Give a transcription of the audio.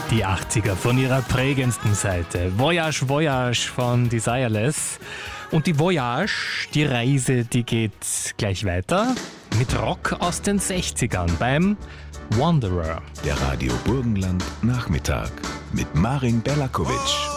Die 80er von ihrer prägendsten Seite. Voyage, Voyage von Desireless. Und die Voyage, die Reise, die geht gleich weiter mit Rock aus den 60ern beim Wanderer. Der Radio Burgenland Nachmittag mit Marin Berlakovic.